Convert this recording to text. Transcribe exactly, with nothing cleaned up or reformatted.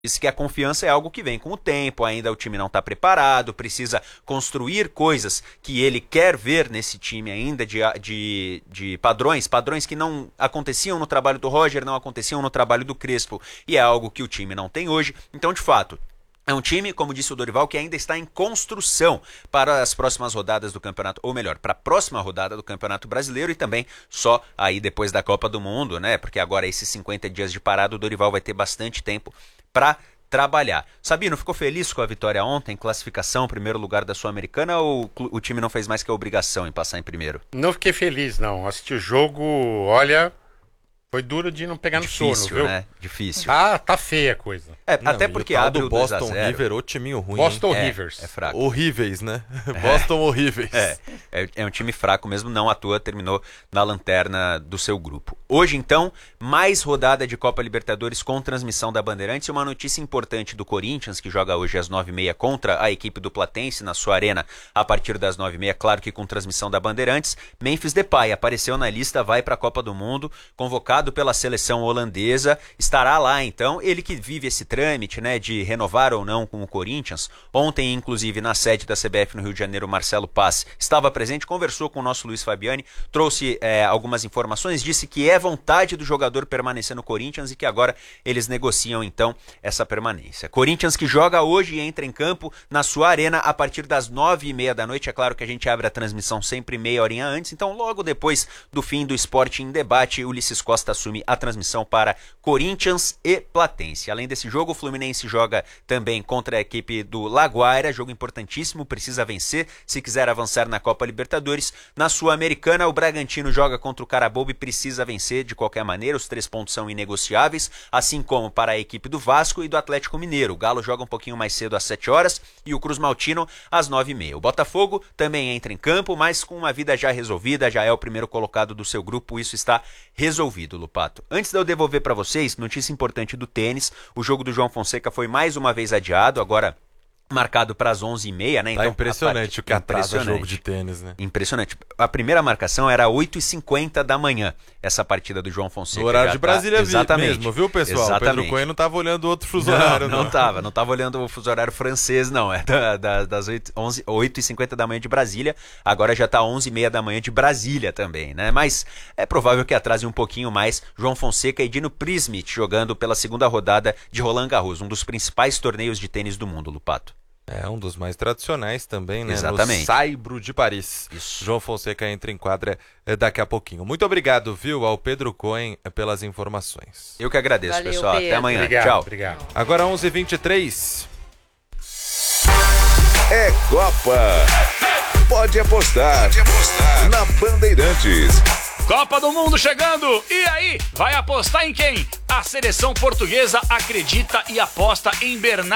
Diz que a confiança é algo que vem com o tempo, ainda o time não está preparado, precisa construir coisas que ele quer ver nesse time ainda, de, de, de padrões, padrões que não aconteciam no trabalho do Roger, não aconteciam no trabalho do Crespo, e é algo que o time não tem hoje. Então, de fato, é um time, como disse o Dorival, que ainda está em construção para as próximas rodadas do campeonato, ou melhor, para a próxima rodada do Campeonato Brasileiro e também só aí depois da Copa do Mundo, né? Porque agora esses cinquenta dias de parada, o Dorival vai ter bastante tempo para trabalhar. Sabino, ficou feliz com a vitória ontem, classificação, primeiro lugar da Sul-Americana, ou o time não fez mais que a obrigação em passar em primeiro? Não fiquei feliz, não. Assisti o jogo, olha, foi duro de não pegar no Difícil, sono, viu? né? Difícil. Tá, tá feia a coisa. É, Não, até e porque o tal abre do o dois a Boston zero. River, ô timinho ruim. Boston É, Rivers. é fraco. Horríveis, né? Boston horríveis. É, é, é um time fraco mesmo, não à toa, terminou na lanterna do seu grupo. Hoje, então, mais rodada de Copa Libertadores com transmissão da Bandeirantes e uma notícia importante do Corinthians, que joga hoje às nove e meia contra a equipe do Platense na sua arena a partir das nove e meia, claro que com transmissão da Bandeirantes. Memphis Depay apareceu na lista, vai para a Copa do Mundo, convocado pela seleção holandesa, estará lá então, ele que vive esse trâmite, né, de renovar ou não com o Corinthians. Ontem, inclusive, na sede da C B F no Rio de Janeiro, Marcelo Paz estava presente, conversou com o nosso Luiz Fabiani, trouxe é, algumas informações, disse que é vontade do jogador permanecer no Corinthians e que agora eles negociam então essa permanência. Corinthians que joga hoje e entra em campo na sua arena a partir das nove e meia da noite. É claro que a gente abre a transmissão sempre meia horinha antes, então logo depois do fim do Esporte em Debate, Ulisses Costa assume a transmissão para Corinthians e Platense. Além desse jogo, o Fluminense joga também contra a equipe do Laguaira, jogo importantíssimo, precisa vencer se quiser avançar na Copa Libertadores. Na Sul-Americana, o Bragantino joga contra o Carabobo e precisa vencer de qualquer maneira, os três pontos são inegociáveis, assim como para a equipe do Vasco e do Atlético Mineiro. O Galo joga um pouquinho mais cedo às sete horas e o Cruz Maltino às nove e meia. O Botafogo também entra em campo, mas com uma vida já resolvida, já é o primeiro colocado do seu grupo, isso está resolvido, Lupato. Antes de eu devolver para vocês, notícia importante do tênis, o jogo do João Fonseca foi mais uma vez adiado, agora marcado para as onze e meia, né? Tá então, impressionante o que atrasa impressionante. jogo de tênis, né? Impressionante. A primeira marcação era oito e cinquenta da manhã, essa partida do João Fonseca. No horário de tá... Brasília Exatamente. mesmo, viu, pessoal? Exatamente. O Pedro Coelho não tava olhando outro fuso não, horário, não. Não, tava, não tava olhando o fuso horário francês, não. É da, da, das oito e cinquenta da manhã de Brasília, agora já tá onze e meia da manhã de Brasília também, né? Mas é provável que atrase um pouquinho mais. João Fonseca e Dino Prismit jogando pela segunda rodada de Roland Garros, um dos principais torneios de tênis do mundo, Lupato. É, um dos mais tradicionais também, né? Exatamente. No Saibro de Paris. Isso. João Fonseca entra em quadra é, daqui a pouquinho. Muito obrigado, viu, ao Pedro Cohen pelas informações. Eu que agradeço, Valeu, pessoal. Pedro. Até amanhã. Obrigado, Tchau. obrigado. Agora onze e vinte e três. É Copa. Pode apostar. Pode apostar na Bandeirantes. Copa do Mundo chegando! E aí, vai apostar em quem? A seleção portuguesa acredita e aposta em Bernardo